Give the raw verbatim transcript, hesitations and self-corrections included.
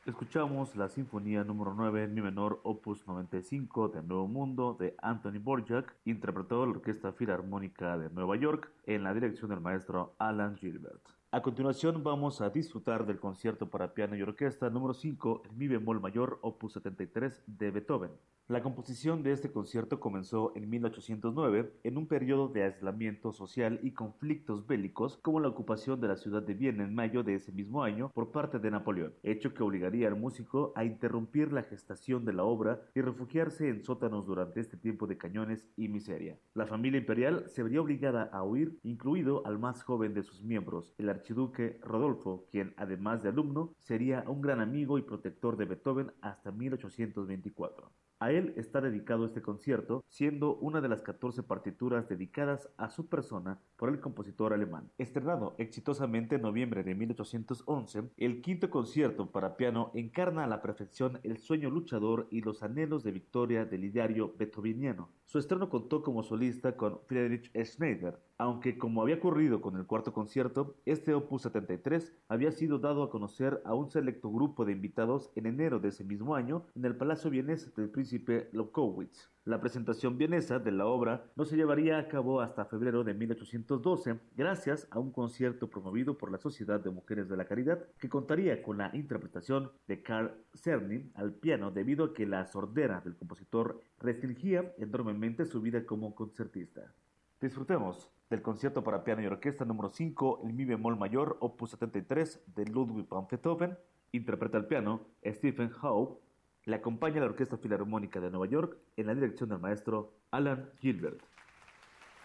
Escuchamos la Sinfonía número nueve en Mi menor, opus noventa y cinco de Nuevo Mundo de Anthony Dvorak, interpretado la Orquesta Filarmónica de Nueva York en la dirección del maestro Alan Gilbert. A continuación vamos a disfrutar del concierto para piano y orquesta número cinco en Mi bemol mayor, opus setenta y tres de Beethoven. La composición de este concierto comenzó en mil ochocientos nueve, en un periodo de aislamiento social y conflictos bélicos, como la ocupación de la ciudad de Viena en mayo de ese mismo año por parte de Napoleón, hecho que obligaría al músico a interrumpir la gestación de la obra y refugiarse en sótanos durante este tiempo de cañones y miseria. La familia imperial se vería obligada a huir, incluido al más joven de sus miembros, el archiduque Rodolfo, quien, además de alumno, sería un gran amigo y protector de Beethoven hasta mil ochocientos veinticuatro. A él está dedicado este concierto, siendo una de las catorce partituras dedicadas a su persona por el compositor alemán. Estrenado exitosamente en noviembre de mil ochocientos once, el quinto concierto para piano encarna a la perfección el sueño luchador y los anhelos de victoria del ideario beethoveniano. Su estreno contó como solista con Friedrich Schneider, aunque como había ocurrido con el cuarto concierto, este opus setenta y tres había sido dado a conocer a un selecto grupo de invitados en enero de ese mismo año en el Palacio Vienés del príncipe Lobkowitz. La presentación vienesa de la obra no se llevaría a cabo hasta febrero de mil ochocientos doce, gracias a un concierto promovido por la Sociedad de Mujeres de la Caridad, que contaría con la interpretación de Carl Czerny al piano debido a que la sordera del compositor restringía enormemente su vida como concertista. Disfrutemos del concierto para piano y orquesta número cinco en Mi bemol mayor, opus setenta y tres de Ludwig van Beethoven. Interpreta al piano Stephen Howe. Le acompaña la Orquesta Filarmónica de Nueva York en la dirección del maestro Alan Gilbert.